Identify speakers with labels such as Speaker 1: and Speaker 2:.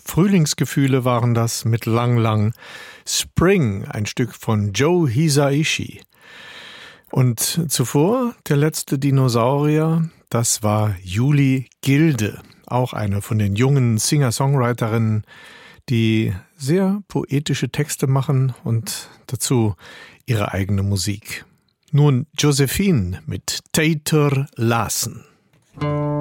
Speaker 1: Frühlingsgefühle waren das mit Lang Lang. Spring, ein Stück von Joe Hisaishi. Und zuvor der letzte Dinosaurier, das war Julie Gilde, auch eine von den jungen Singer-Songwriterinnen, die sehr poetische Texte machen und dazu ihre eigene Musik. Nun Josephine mit Tater Larsen.